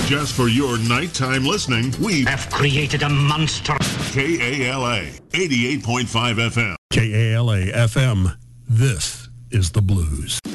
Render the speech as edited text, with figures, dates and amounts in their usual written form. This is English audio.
Just for your nighttime listening, we have created a monster. KALA 88.5 FM. KALA FM. This is the blues.